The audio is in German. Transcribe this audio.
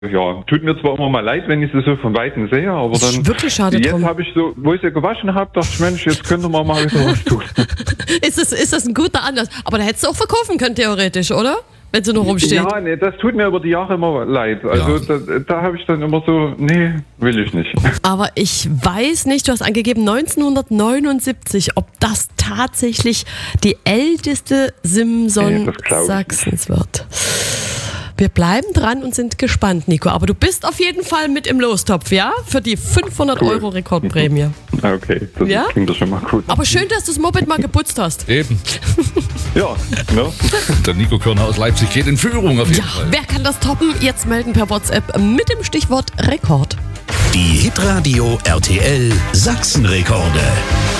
Ja, tut mir zwar immer mal leid, wenn ich sie so von Weitem sehe, aber Das dann. ist wirklich schade Jetzt drum. habe ich so, wo ich sie gewaschen habe, dachte ich, Mensch, jetzt könnte man mal wieder was tun. Ist das ein guter Anlass? Aber da hättest du auch verkaufen können, theoretisch, oder? Wenn sie noch rumstehen. Ja, nee, das tut mir über die Jahre immer leid. Also da habe ich dann immer so, nee, will ich nicht. Aber ich weiß nicht, du hast angegeben 1979, ob das tatsächlich die älteste Simson Das glaub ich Sachsens wird. Wir bleiben dran und sind gespannt, Nico. Aber du bist auf jeden Fall mit im Lostopf, ja? Für die 500 Cool. Euro Rekordprämie. Okay, das Ja? klingt doch schon mal gut. Aber schön, dass du das Moped mal geputzt hast. Eben. Ja, ne? Der Nico Körner aus Leipzig geht in Führung auf jeden Ja, Fall. wer kann das toppen? Jetzt melden per WhatsApp mit dem Stichwort Rekord. Die Hitradio RTL Sachsenrekorde.